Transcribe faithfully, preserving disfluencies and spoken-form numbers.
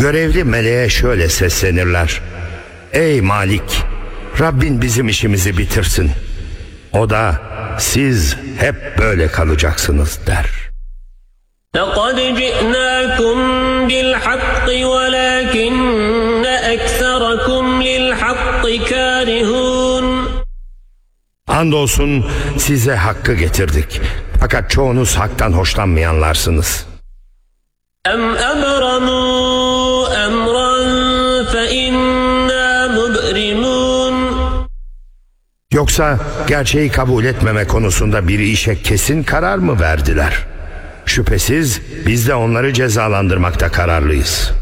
görevli meleğe şöyle seslenirler: ey Malik, Rabbin bizim işimizi bitirsin. O da siz hep böyle kalacaksınız der. لَقَدْ جِئْنَاكُمْ بِالْحَقِّ وَلَكِنَّ أَكْثَرَكُمْ لِلْحَقِّ كَارِهُونَ. Andolsun size hakkı getirdik, fakat çoğunuz haktan hoşlanmayanlarsınız. اَمْ أَبْرَمُوا أَمْرًا فَإِنَّا مُبْرِمُونَ. Yoksa gerçeği kabul etmeme konusunda bir işe kesin karar mı verdiler? Şüphesiz biz de onları cezalandırmakta kararlıyız.